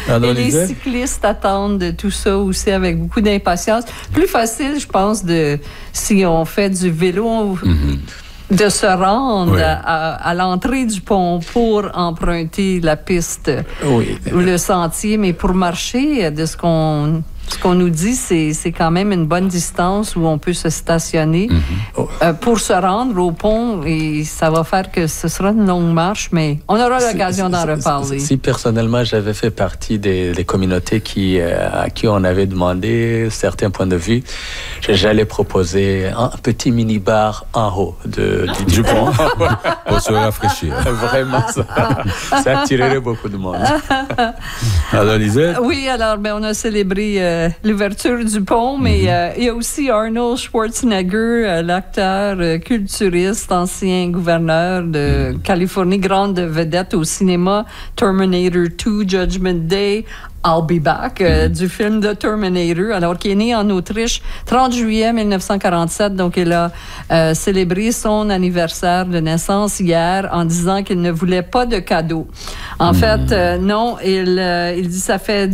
Et les cyclistes attendent tout ça aussi avec beaucoup d'impatience. Plus facile, je pense, si on fait du vélo, de se rendre à l'entrée du pont pour emprunter la piste ou le sentier, mais pour marcher, de ce qu'on nous dit, c'est quand même une bonne distance où on peut se stationner pour se rendre au pont, et ça va faire que ce sera une longue marche, mais on aura l'occasion d'en reparler. Si personnellement, j'avais fait partie des communautés à qui on avait demandé certains points de vue, j'allais proposer un petit mini-bar en haut du pont pour se rafraîchir. Vraiment, ça attirerait beaucoup de monde. Alors, Lisette? Oui, alors, on a célébré l'ouverture du pont, mais il y a aussi Arnold Schwarzenegger, l'acteur culturiste, ancien gouverneur de Californie, grande vedette au cinéma, Terminator 2, Judgment Day, I'll Be Back, du film de Terminator, alors qui est né en Autriche 30 juillet 1947, donc il a célébré son anniversaire de naissance hier en disant qu'il ne voulait pas de cadeau. En fait, non, il dit ça fait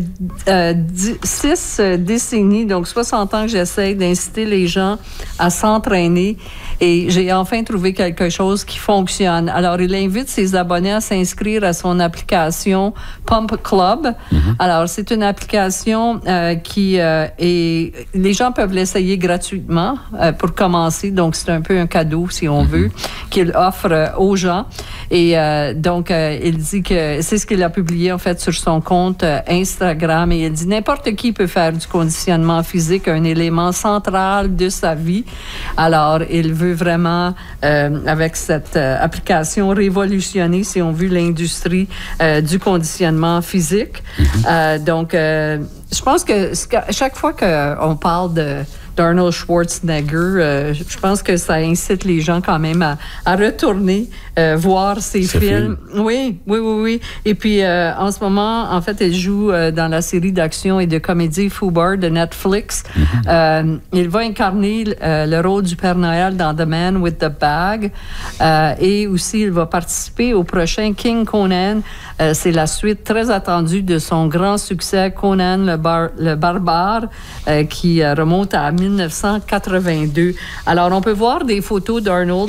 6 décennies, donc 60 ans que j'essaie d'inciter les gens à s'entraîner, et j'ai enfin trouvé quelque chose qui fonctionne. Alors, il invite ses abonnés à s'inscrire à son application Pump Club. Alors, c'est une application qui les gens peuvent l'essayer gratuitement pour commencer. Donc, c'est un peu un cadeau, si on veut, qu'il offre aux gens. Et donc, il dit que c'est ce qu'il a publié, en fait, sur son compte Instagram. Et il dit n'importe qui peut faire du conditionnement physique un élément central de sa vie. Alors, il veut vraiment, avec cette application, révolutionner, si on veut, l'industrie du conditionnement physique. Donc, je pense que chaque fois qu'on parle d'Arnold Schwarzenegger, je pense que ça incite les gens quand même à retourner voir ses films. Oui. Et puis, en ce moment, en fait, il joue dans la série d'action et de comédie Fubar de Netflix. Il va incarner le rôle du Père Noël dans The Man with the Bag. Et aussi, il va participer au prochain King Conan. C'est la suite très attendue de son grand succès Conan le Barbare, qui remonte à 1982. Alors, on peut voir des photos d'Arnold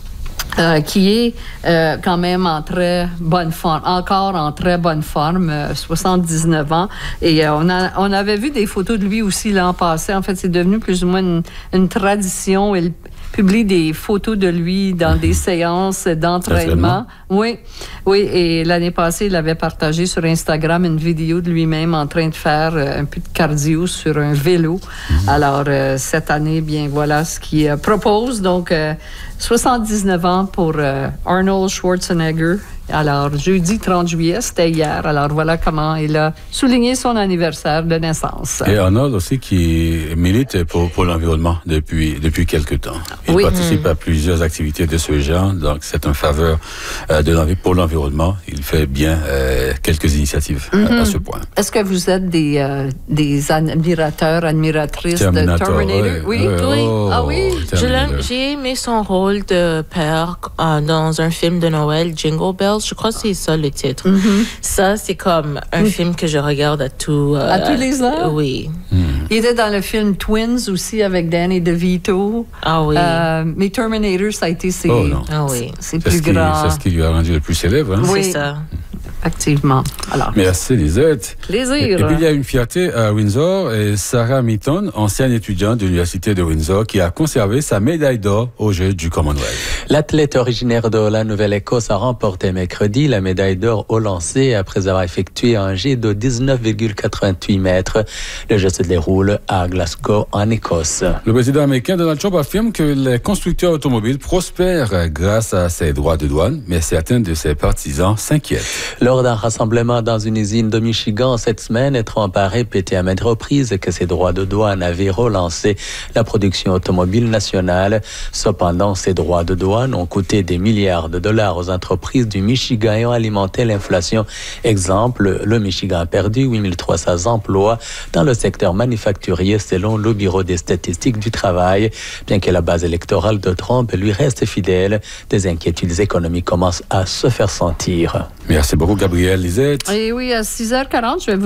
qui est quand même en très bonne forme, encore en très bonne forme, 79 ans. Et on avait vu des photos de lui aussi l'an passé. En fait, c'est devenu plus ou moins une tradition. Il publie des photos de lui dans des séances d'entraînement. Oui. Et l'année passée, il avait partagé sur Instagram une vidéo de lui-même en train de faire un peu de cardio sur un vélo. Alors, cette année, bien, voilà ce qu'il propose. Donc, 79 ans pour Arnold Schwarzenegger. Alors, jeudi 30 juillet, c'était hier. Alors, voilà comment il a souligné son anniversaire de naissance. Et Arnold aussi qui milite pour l'environnement depuis quelque temps. Il participe à plusieurs activités de ce genre. Donc, c'est en faveur pour l'environnement. Il fait bien quelques initiatives à ce point. Est-ce que vous êtes des admiratrices de Terminator? Oui. Ah oui? J'ai aimé son rôle de père dans un film de Noël, Jingle Bells. Je crois que c'est ça le titre. Ça, c'est comme un film que je regarde à tous les ans? Oui. Il était dans le film Twins aussi avec Danny DeVito. Ah oui. Mais Terminator, ça a été c'est plus grand. C'est ce qui lui a rendu le plus célèbre. Hein? Oui, c'est ça. Activement. Alors. Merci, Lisette. Plaisir. Et puis, il y a une fierté à Windsor, et Sarah Mitton, ancienne étudiante de l'Université de Windsor, qui a conservé sa médaille d'or aux Jeux du Commonwealth. L'athlète originaire de la Nouvelle-Écosse a remporté mercredi la médaille d'or au lancer après avoir effectué un jet de 19,88 mètres. Le jeu se déroule à Glasgow, en Écosse. Le président américain Donald Trump affirme que les constructeurs automobiles prospèrent grâce à ses droits de douane, mais certains de ses partisans s'inquiètent. Lors d'un rassemblement dans une usine de Michigan cette semaine, Trump a répété à maintes reprises que ses droits de douane avaient relancé la production automobile nationale. Cependant, ces droits de douane ont coûté des milliards de dollars aux entreprises du Michigan et ont alimenté l'inflation. Exemple, le Michigan a perdu 8300 emplois dans le secteur manufacturier selon le Bureau des statistiques du travail. Bien que la base électorale de Trump lui reste fidèle, des inquiétudes économiques commencent à se faire sentir. Merci beaucoup, Gabrielle. Lisette. Et oui, à 6h40, je vais vous